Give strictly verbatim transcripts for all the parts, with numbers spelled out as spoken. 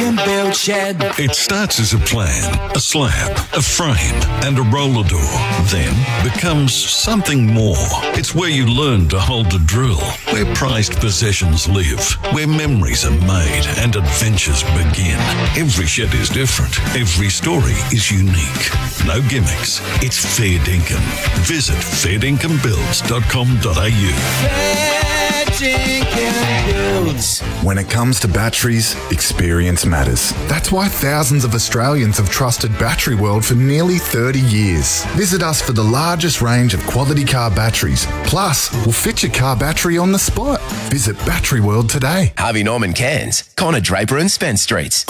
can build shed. It starts as a plan, a slab, a frame, and a roller door. Then becomes something more. It's where you learn to hold the drill, where prized possessions live, where memories are made and adventures begin. Every shed is different. Every story is unique. No gimmicks. It's fair dinkum. Visit fair dinkum builds dot com dot a u. Fair Dinkum Builds. When it comes to batteries, experience matters. That's why thousands of Australians have trusted Battery World for nearly thirty years. Visit us for the largest range of quality car batteries. Plus, we'll fit your car battery on the spot. Visit Battery World today. Harvey Norman Cairns, Connor Draper and Spence Streets.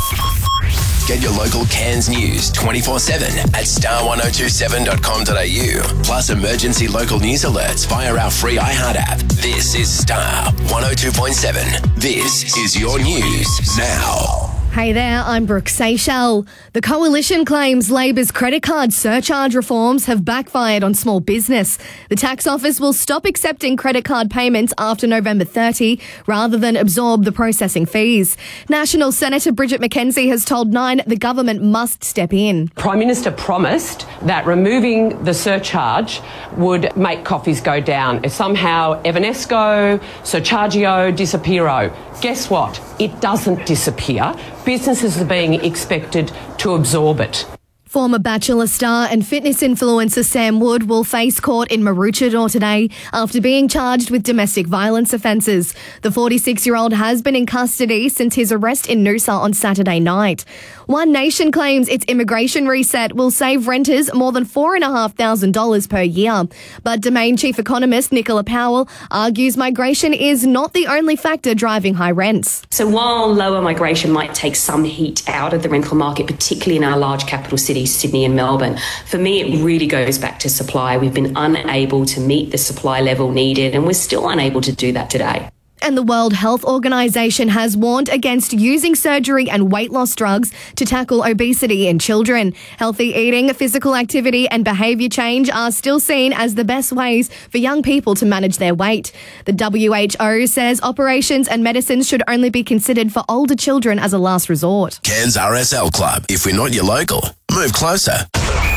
Get your local Cairns news twenty-four seven at star ten twenty-seven dot com dot a u. Plus emergency local news alerts via our free iHeart app. This is Star one oh two point seven. This is your news now. Hey there, I'm Brooke Seychelles. The Coalition claims Labor's credit card surcharge reforms have backfired on small business. The tax office will stop accepting credit card payments after November thirtieth rather than absorb the processing fees. National Senator Bridget McKenzie has told Nine the government must step in. Prime Minister promised that removing the surcharge would make coffees go down. Somehow Evanesco, Surchargio, Disappearo. Guess what? It doesn't disappear. Businesses are being expected to absorb it. Former Bachelor star and fitness influencer Sam Wood will face court in Maroochydore today after being charged with domestic violence offences. The forty-six-year-old has been in custody since his arrest in Noosa on Saturday night. One Nation claims its immigration reset will save renters more than four thousand five hundred dollars per year. But Domain chief economist Nicola Powell argues migration is not the only factor driving high rents. So while lower migration might take some heat out of the rental market, particularly in our large capital cities, Sydney and Melbourne, for me it really goes back to supply. We've been unable to meet the supply level needed, and we're still unable to do that today. And the World Health Organization has warned against using surgery and weight loss drugs to tackle obesity in children. Healthy eating, physical activity and behaviour change are still seen as the best ways for young people to manage their weight. The W H O says operations and medicines should only be considered for older children as a last resort. Cairns R S L Club. If we're not your local, move closer.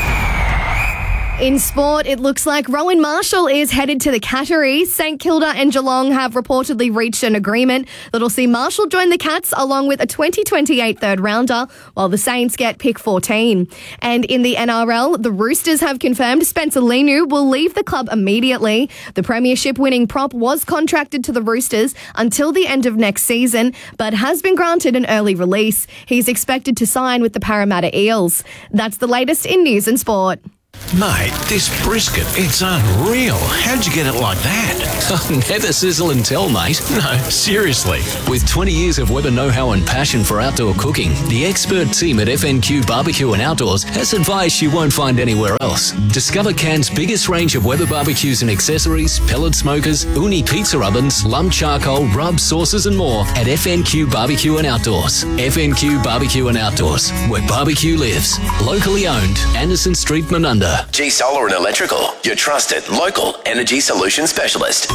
In sport, it looks like Rowan Marshall is headed to the Cattery. St Kilda and Geelong have reportedly reached an agreement that'll see Marshall join the Cats along with a twenty twenty-eight third rounder, while the Saints get pick fourteen. And in the N R L, the Roosters have confirmed Spencer Leniu will leave the club immediately. The premiership-winning prop was contracted to the Roosters until the end of next season, but has been granted an early release. He's expected to sign with the Parramatta Eels. That's the latest in news and sport. Mate, this brisket, it's unreal. How'd you get it like that? Never sizzle and tell, mate. No, seriously. With twenty years of Weber know-how and passion for outdoor cooking, the expert team at F N Q Barbecue and Outdoors has advice you won't find anywhere else. Discover Cairns' biggest range of Weber barbecues and accessories, pellet smokers, uni pizza ovens, lump charcoal, rub, sauces and more at F N Q Barbecue and Outdoors. F N Q Barbecue and Outdoors, where barbecue lives. Locally owned, Anderson Street, Menunda. G Solar and Electrical, your trusted local energy solution specialist.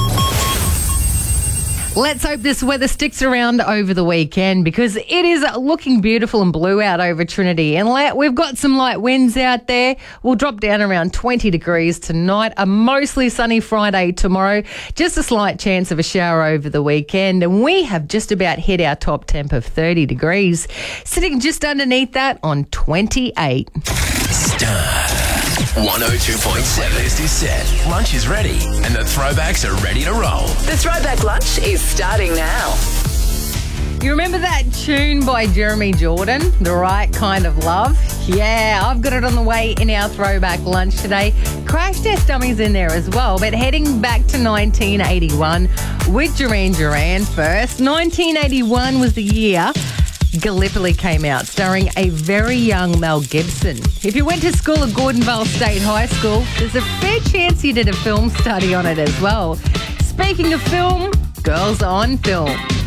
Let's hope this weather sticks around over the weekend because it is looking beautiful and blue out over Trinity Inlet. We've got some light winds out there. We'll drop down around twenty degrees tonight. A mostly sunny Friday tomorrow. Just a slight chance of a shower over the weekend. And we have just about hit our top temp of thirty degrees. Sitting just underneath that on twenty-eight. Star one oh two point seven. Playlist is set, lunch is ready, and the throwbacks are ready to roll. The Throwback Lunch is starting now. You remember that tune by Jeremy Jordan, The Right Kind of Love? Yeah, I've got it on the way in our Throwback Lunch today. Crash Test Dummies in there as well, but heading back to nineteen eighty-one with Duran Duran first. nineteen eighty-one was the year Gallipoli came out, starring a very young Mel Gibson. If you went to school at Gordonvale State High School, there's a fair chance you did a film study on it as well. Speaking of film, Girls on Film.